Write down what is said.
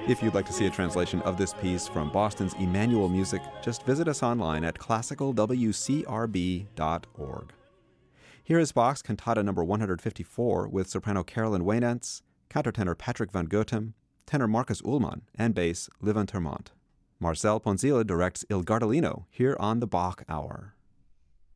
If you'd like to see a translation of this piece from Boston's Emmanuel Music, just visit us online at classicalwcrb.org. Here is Bach's Cantata No. 154 with soprano Carolyn Waynants, countertenor Patrick van Goethem, tenor Marcus Ullmann, and bass Livin Termont. Marcel Ponzilla directs Il Gardellino here on the Bach Hour.